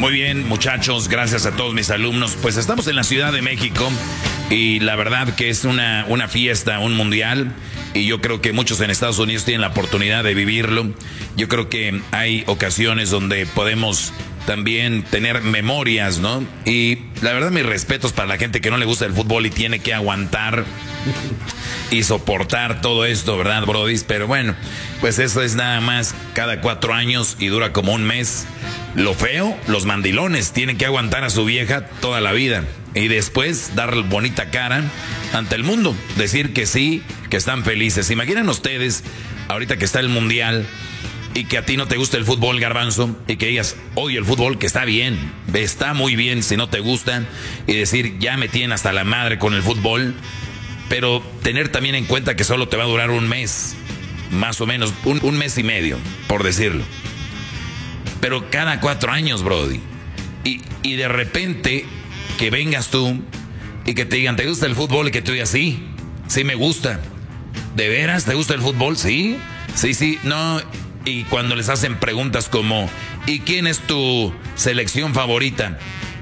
Muy bien, muchachos, gracias a todos mis alumnos. Pues estamos en la Ciudad de México y la verdad que es una fiesta, un mundial. Y yo creo que muchos en Estados Unidos tienen la oportunidad de vivirlo. Yo creo que hay ocasiones donde podemos también tener memorias, ¿no? Y la verdad, mis respetos para la gente que no le gusta el fútbol y tiene que aguantar y soportar todo esto, ¿verdad, Brody? Pero bueno, pues eso es nada más cada 4 años y dura como un mes. Lo feo, los mandilones tienen que aguantar a su vieja toda la vida y después dar bonita cara ante el mundo, decir que sí, que están felices. Imaginen ustedes, ahorita que está el mundial y que a ti no te gusta el fútbol, Garbanzo, y que digas, odio el fútbol, que está bien, está muy bien si no te gusta, y decir, ya me tienen hasta la madre con el fútbol, pero tener también en cuenta que solo te va a durar un mes, más o menos, un mes y medio, por decirlo. Pero cada 4 años, Brody. Y de repente que vengas tú y que te digan, ¿te gusta el fútbol? Y que tú digas, sí, sí me gusta. ¿De veras te gusta el fútbol? Sí, sí, no. Y cuando les hacen preguntas como, ¿y quién es tu selección favorita?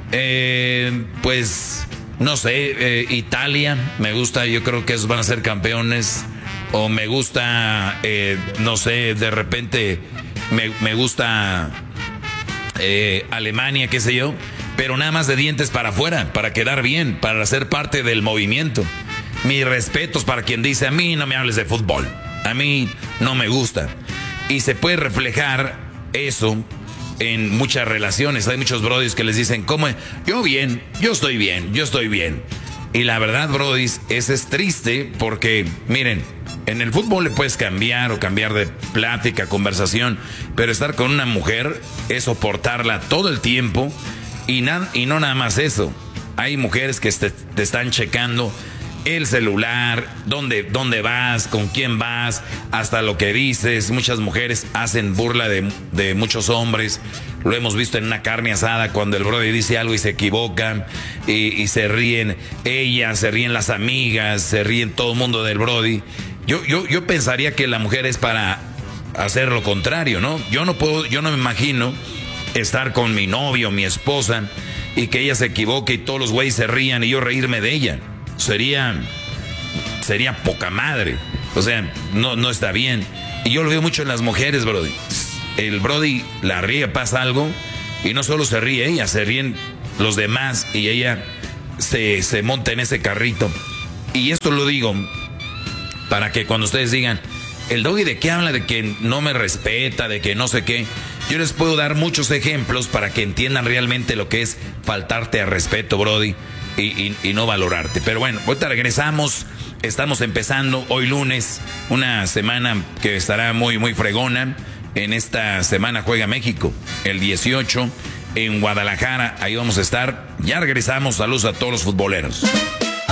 Pues, no sé, Italia, me gusta, yo creo que esos van a ser campeones. O me gusta, no sé, de repente me gusta Alemania, qué sé yo. Pero nada más de dientes para afuera, para quedar bien, para ser parte del movimiento. Mis respetos para quien dice, a mí no me hables de fútbol, a mí no me gusta. Y se puede reflejar eso en muchas relaciones. Hay muchos brodis que les dicen, ¿cómo? Yo bien, yo estoy bien, yo estoy bien. Y la verdad, brodis, eso es triste porque, miren, en el fútbol le puedes cambiar o cambiar de plática, conversación, pero estar con una mujer es soportarla todo el tiempo y no nada más eso. Hay mujeres que te están checando el celular, dónde vas, con quién vas, hasta lo que dices. Muchas mujeres hacen burla de muchos hombres. Lo hemos visto en una carne asada cuando el brother dice algo y se equivoca y se ríen ellas, se ríen las amigas, se ríen todo el mundo del brody. Yo pensaría que la mujer es para hacer lo contrario, ¿no? Yo no me imagino estar con mi novio, mi esposa, y que ella se equivoque y todos los güeyes se rían y yo reírme de ella. Sería poca madre. O sea, no está bien. Y yo lo veo mucho en las mujeres, brody. El brody la ríe, pasa algo, y no solo se ríe ella, se ríen los demás, y ella se monta en ese carrito. Y esto lo digo para que cuando ustedes digan, el doggy de qué habla, de que no me respeta, de que no sé qué, yo les puedo dar muchos ejemplos para que entiendan realmente lo que es faltarte a respeto, brody. Y no valorarte. Pero bueno, ahorita regresamos. Estamos empezando hoy lunes, una semana que estará muy, muy fregona. En esta semana juega México, el 18 en Guadalajara. Ahí vamos a estar. Ya regresamos. Saludos a todos los futboleros.